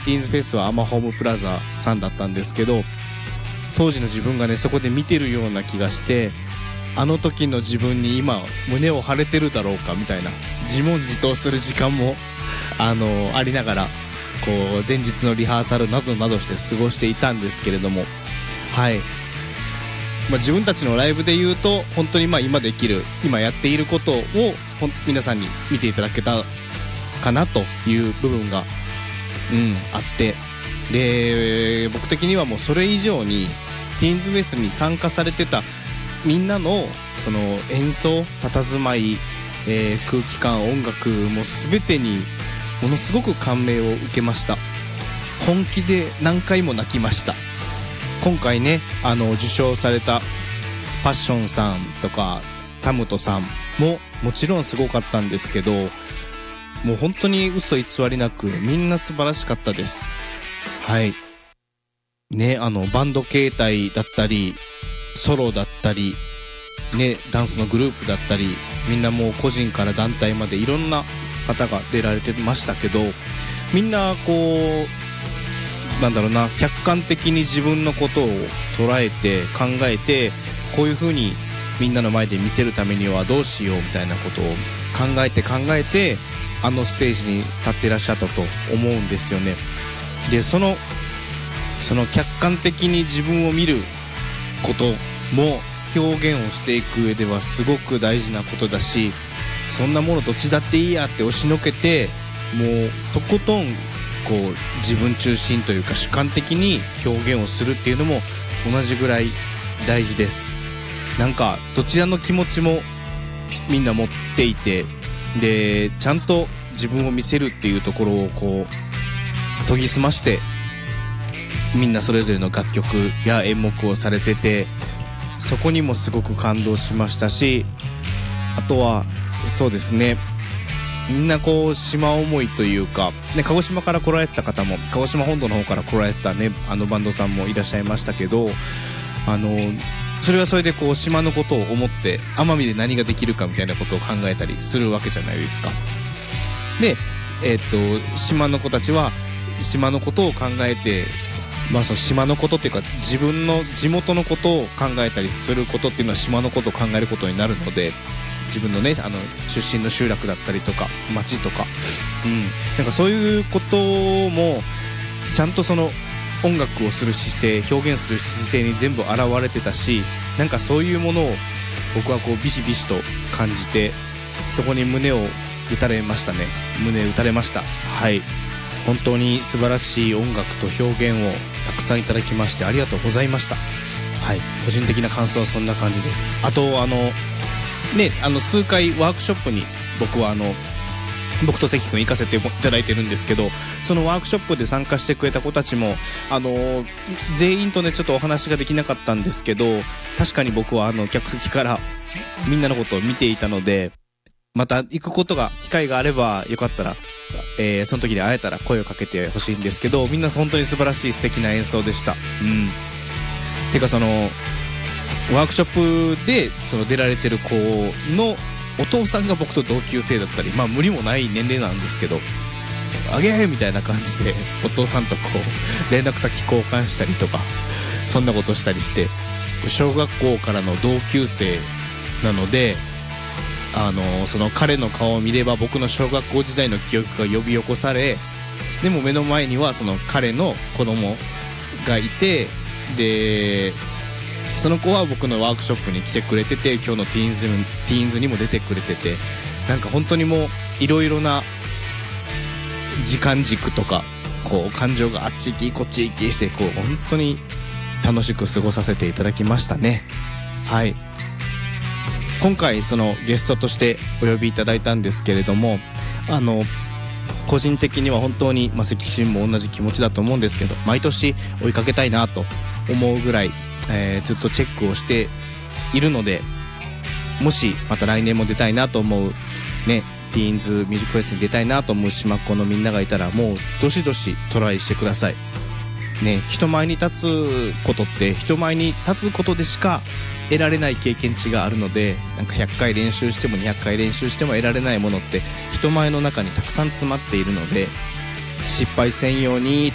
ティーンズフェスはアマホームプラザさんだったんですけど、当時の自分がねそこで見てるような気がして、あの時の自分に今胸を張れてるだろうかみたいな自問自答する時間もありながら、こう前日のリハーサルなどなどして過ごしていたんですけれども、はい、自分たちのライブで言うと本当に今できる今やっていることを皆さんに見ていただけたかなという部分があって、で僕的にはもうそれ以上にティーンズフェスに参加されてたみんなのその演奏、佇まい、空気感、音楽も全てにものすごく感銘を受けました。本気で何回も泣きました。今回ね受賞されたパッションさんとかタムトさんももちろんすごかったんですけど、もう本当に嘘偽りなくみんな素晴らしかったです。はいね、バンド形態だったりソロだったりね、ダンスのグループだったり、みんなもう個人から団体までいろんな方が出られてましたけど、みんなこう客観的に自分のことを捉えて考えて、こういう風にみんなの前で見せるためにはどうしようみたいなことを考えてあのステージに立っていらっしゃったと思うんですよね。でその客観的に自分を見ることも表現をしていく上ではすごく大事なことだし、そんなものどっちだっていいやって押しのけて、もうとことんこう自分中心というか主観的に表現をするっていうのも同じぐらい大事です。なんかどちらの気持ちもみんな持っていて、でちゃんと自分を見せるっていうところをこう研ぎ澄ましてみんなそれぞれの楽曲や演目をされてて、そこにもすごく感動しましたし、あとはそうですね、みんなこう島思いというか、ね、鹿児島から来られた方も、鹿児島本土の方から来られたねバンドさんもいらっしゃいましたけど、それはそれでこう島のことを思って奄美で何ができるかみたいなことを考えたりするわけじゃないですか。で島の子たちは島のことを考えて、その島のことっていうか自分の地元のことを考えたりすることっていうのは島のことを考えることになるので、自分のね出身の集落だったりとか町とか、なんかそういうこともちゃんとその音楽をする姿勢、表現する姿勢に全部現れてたし、なんかそういうものを僕はこうビシビシと感じて、そこに胸を打たれましたね。胸打たれました。はい、本当に素晴らしい音楽と表現をたくさんいただきましてありがとうございました。はい、個人的な感想はそんな感じです。あと数回ワークショップに僕と関君行かせていただいてるんですけど、そのワークショップで参加してくれた子たちも全員とねちょっとお話ができなかったんですけど、確かに僕は客席からみんなのことを見ていたので、また行くことが機会があればよかったら、その時に会えたら声をかけてほしいんですけど、みんな本当に素晴らしい素敵な演奏でした。てかそのワークショップで出られてる子のお父さんが僕と同級生だったり、無理もない年齢なんですけど、あげーみたいな感じでお父さんとこう連絡先交換したりとか、そんなことしたりして、小学校からの同級生なので、その彼の顔を見れば僕の小学校時代の記憶が呼び起こされ、でも目の前にはその彼の子供がいて、でその子は僕のワークショップに来てくれてて、今日のティーンズにも出てくれてて、なんか本当にもういろいろな時間軸とかこう感情があっち行きこっち行きして、こう本当に楽しく過ごさせていただきましたね。はい、今回そのゲストとしてお呼びいただいたんですけれども、個人的には本当に関心も同じ気持ちだと思うんですけど、毎年追いかけたいなと思うぐらい、ずっとチェックをしているので、もしまた来年も出たいなと思うね、ティーンズミュージックフェスに出たいなと思う島っ子のみんながいたら、もうどしどしトライしてくださいね。人前に立つことって、人前に立つことでしか得られない経験値があるので、なんか100回練習しても200回練習しても得られないものって人前の中にたくさん詰まっているので、失敗せんように